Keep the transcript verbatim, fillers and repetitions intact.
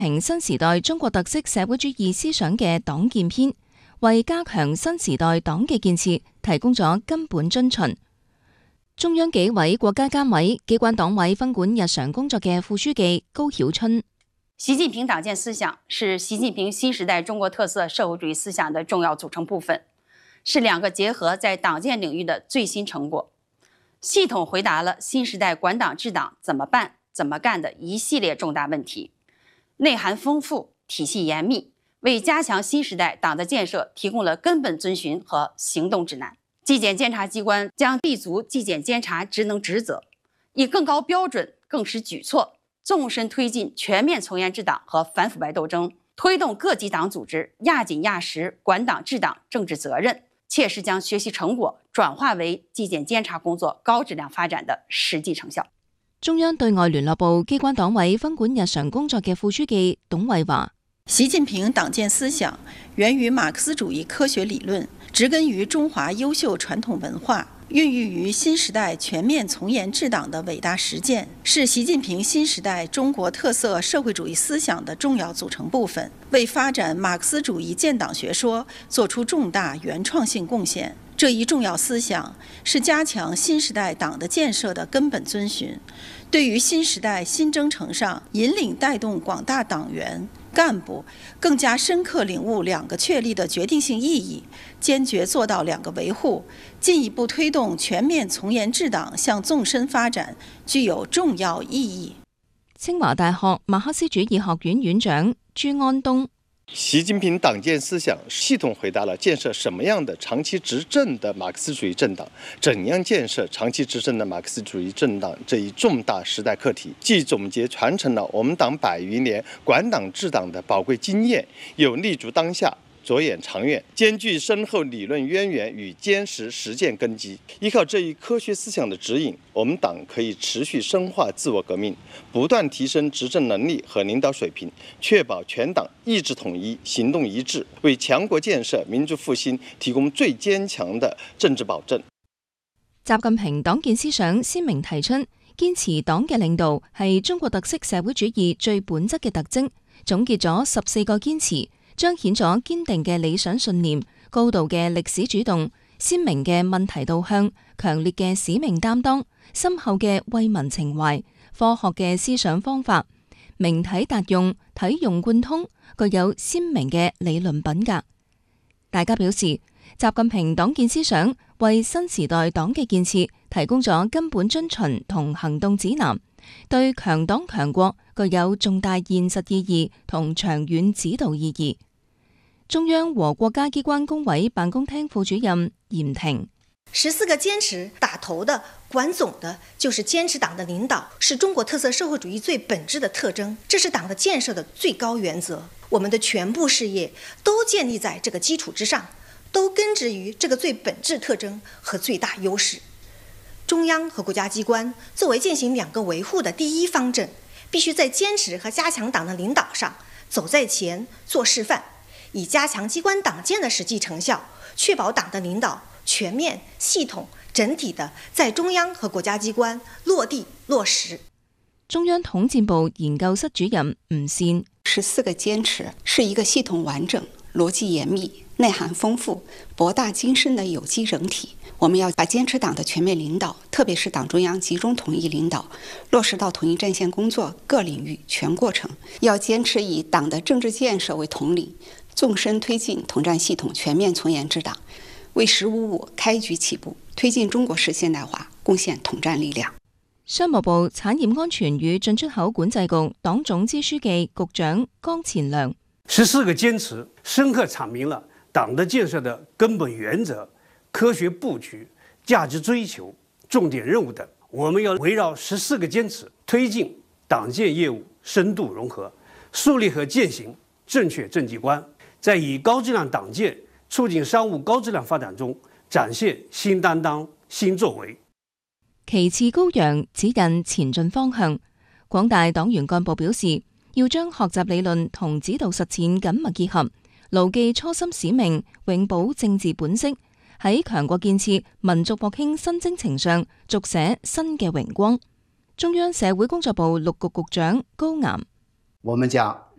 評新時代中國特色社會主義思想嘅黨建篇，為加強新時代黨嘅建設提供咗根本遵循。中央紀委國家監委機關黨委分管日常工作嘅副書記高曉春， 習近平黨建思想是習近平新時代中國特色社會主義思想的重要組成部分，是兩個結合在黨建領域的最新成果，系統回答了新時代管黨治黨怎麼辦、怎麼幹的一系列重大問題，內涵豐富，體系嚴密，為加強新時代黨的建設提供了根本遵循和行動指南。紀檢監察機關將立足紀檢監察職能職責，以更高標準、更實舉措，縱深推進全面從嚴治黨和反腐敗鬥爭，推動各級黨組織壓緊壓實管黨治黨政治責任，切實將學習成果轉化為紀檢監察工作高質量發展的實際成效。 中央對外聯絡部機關黨委分管日常工作嘅副書記董衛華， 習近平黨建思想源於馬克思主義科學理論，植根於中華優秀傳統文化，孕育於新時代全面從嚴治黨的偉大實踐，是習近平新時代中國特色社會主義思想的重要組成部分，為發展馬克思主義建黨學說作出重大原創性貢獻。這一重要思想是加強新時代黨的建設的根本遵循，對於新時代新征程上引領帶動廣大黨員幹部更加深刻領悟兩個確立的決定性意義，堅決做到兩個維護，進一步推動全面從嚴治黨向縱深發展，具有重要意義。 清華大學馬克思主義學院院長朱安東， 習近平黨建思想系統回答了建設什麼樣的長期執政的馬克思主義政黨，怎樣建設長期執政的馬克思主義政黨這一重大時代課題，既總結傳承了我們黨百餘年管黨治黨的寶貴經驗，又立足當下，着眼長遠，兼具深厚理論淵源與堅實實踐根基。依靠這一科學思想的指引，我們黨可以持續深化自我革命，不斷提升執政能力和領導水平，確保全黨意志統一、行動一致，為強國建設、民族復興提供最堅強的政治保證。 習近平黨建思想鮮明提出，堅持黨嘅領導係中國特色社會主義最本質嘅特徵，總結咗十四個堅持，彰顯咗堅定嘅理想信念、高度嘅歷史主動、鮮明嘅問題導向、強烈嘅使命擔當、深厚嘅為民情懷、科學嘅思想方法、明體達用、體用貫通，具有鮮明嘅理論品格。大家表示，習近平黨建思想為新時代黨嘅建設提供咗根本遵循同行動指南，對強黨強國具有重大現實意義同長遠指導意義。中央和國家機關工委辦公廳副主任嚴婷， 十四個堅持打頭的、管總的，就是堅持黨的領導是中國特色社會主義最本質的特徵，這是黨的建設的最高原則。我們的全部事業都建立在這個基礎之上，都根植於這個最本質特徵和最大優勢。中央和國家機關作為踐行兩個維護的第一方陣，必須在堅持和加強黨的領導上走在前做示範，以加強機關黨建的實際成效，確保黨的領導全面、系統、整體的在中央和國家機關落地落實。 中央統戰部研究室主任吳善， 十四個堅持是一個系統完整、邏輯嚴密、內涵豐富、博大精深的有機整體。我們要把堅持黨的全面領導，特別是黨中央集中統一領導，落實到統一戰線工作各領域全過程。要堅持以黨的政治建設為統領，縱深推進統戰系統全面從嚴治黨，為十五五開局起步，推進中國式現代化貢獻統戰力量。 商務部產業安全與進出口管制局黨總支書記局長江前良， 十四個堅持深刻闡明了黨的建設的根本原則、科學布局、價值追求、重點任務等。我們要圍繞十四個堅持，推進黨建業務深度融合，樹立和踐行正確政績觀，在以高質量黨建促進商務高質量發展中展現新擔當、新作為。 旗幟高揚，指引前進方向。廣大黨員幹部表示，要將學習理論同指導實踐緊密結合，牢記初心使命，永葆政治本色，喺強國建設、民族復興新征程上續寫新嘅榮光。中央社會工作部陸局局長高岩， 我們將